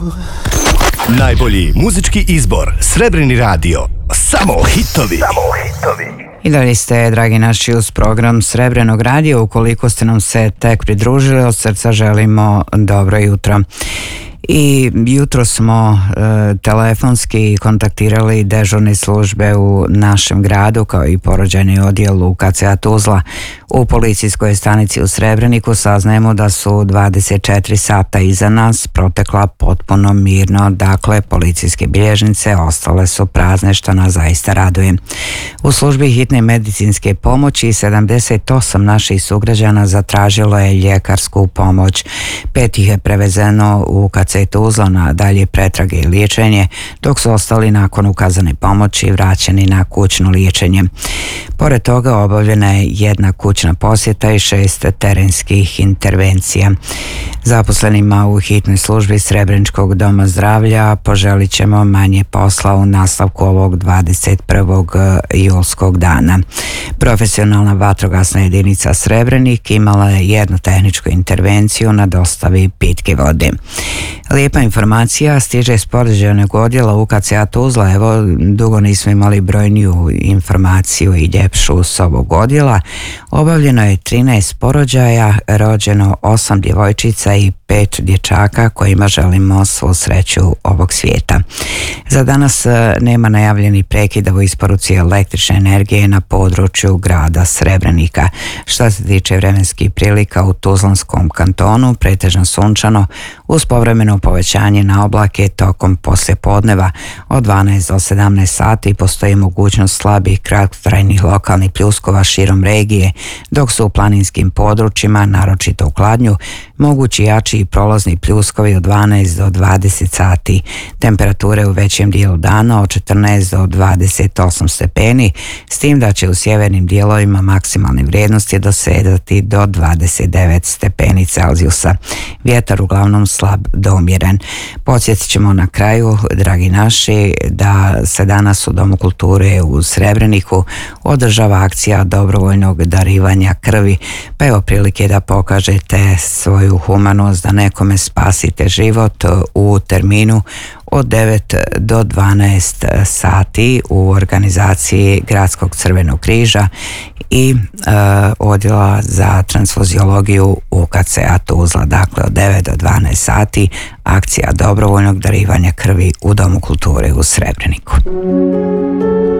Najbolji muzički izbor, Srebreni radio. Samo hitovi. I dalje ste, dragi naši, uz program Srebrenog radija. Ukoliko ste nam se tek pridružili, od srca želimo dobro jutro. I jutro smo telefonski kontaktirali dežurne službe u našem gradu, kao i porođajni odjel UKC-a Tuzla. U policijskoj stanici u Srebreniku saznajemo da su 24 sata iza nas protekla potpuno mirno, dakle policijske bilježnice ostale su prazne, što nas zaista raduje. U službi hitne medicinske pomoći 78 naših sugrađana zatražilo je ljekarsku pomoć. 5 ih je prevezeno u UKC Tuzla na dalje pretrage i liječenje, dok su ostali nakon ukazane pomoći vraćeni na kućno liječenje. Pored toga obavljena je jedna kućna posjeta i 6 terenskih intervencija. Zaposlenima u hitnoj službi Srebreničkog doma zdravlja poželit ćemo manje posla u nastavku ovog 21. julskog dana. Profesionalna vatrogasna jedinica Srebrenik imala je jednu tehničku intervenciju na dostavi pitke vode. Lijepa informacija stiže iz porođajnog odjela UKC-a Tuzla. Evo, dugo nismo imali brojniju informaciju i ljepšu s ovog odjela. Obavljeno je 13 porođaja, rođeno 8 djevojčica i 5 dječaka kojima želimo svu sreću ovog svijeta. Za danas nema najavljenih prekida u isporuci električne energije na području grada Srebrenika. Što se tiče vremenskih prilika u Tuzlanskom kantonu, pretežno sunčano uz povremeno povećanje na oblake tokom poslijepodneva od 12 do 17 sati. Postoji mogućnost slabih kratkotrajnih lokalnih pljuskova širom regije, dok su u planinskim područjima, naročito u Kladnju, mogući jači i prolazni pljuskovi od 12 do 20 sati. Temperature u većem dijelu dana od 14 do 28 stepeni, s tim da će u sjevernim dijelovima maksimalne vrijednosti dosegati do 29 stepeni Celzijusa. Vjetar uglavnom slab do umjeren. Podsjetit ćemo na kraju, dragi naši, da se danas u Domu kulture u Srebreniku održava akcija dobrovoljnog darivanja krvi, pa evo prilike da pokažete svoju humanost, da nekome spasite život u terminu od 9 do 12 sati u organizaciji Gradskog crvenog križa i odjela za transfuziologiju UKC-a Tuzla. Dakle, od 9 do 12 sati akcija dobrovoljnog darivanja krvi u Domu kulture u Srebreniku.